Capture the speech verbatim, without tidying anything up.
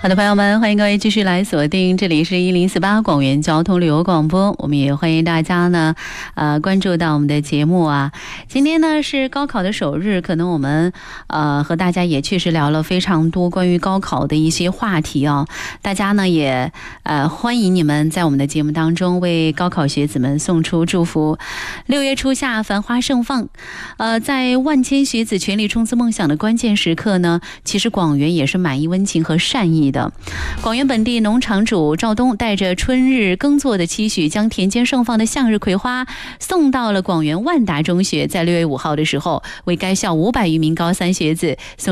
好的，朋友们，欢迎各位继续来锁定，这里是一零四八广元交通旅游广播，我们也欢迎大家呢，呃，关注到我们的节目啊。今天呢是高考的首日，可能我们呃和大家也确实聊了非常多关于高考的一些话题啊。大家呢也呃欢迎你们在我们的节目当中为高考学子们送出祝福。六月初夏，繁花盛放，呃，在万千学子全力冲刺梦想的关键时刻呢，其实广元也是满意温情和善意的。广元本地农场主赵东带着春日耕作的期许，将田间盛放的向日葵花送到了广元万达中学，在六月五号的时候，为该校五百余名高三学子送